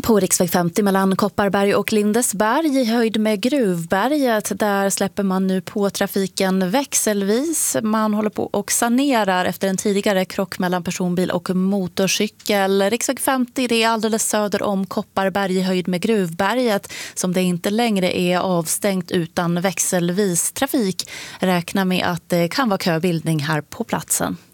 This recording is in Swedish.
På riksväg 50 mellan Kopparberg och Lindesberg i höjd med Gruvberget, där släpper man nu på trafiken växelvis. Man håller på och sanerar efter en tidigare krock mellan personbil och motorcykel. Riksväg 50, det är alldeles söder om Kopparberg i höjd med Gruvberget som det inte längre är avstängt utan växelvis trafik. Räkna med att det kan vara köbildning här på platsen.